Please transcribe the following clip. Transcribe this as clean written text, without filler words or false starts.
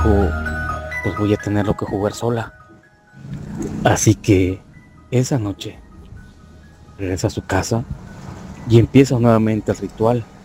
dijo, pues voy a tenerlo que jugar sola. Así que esa noche regresa a su casa y empieza nuevamente el ritual.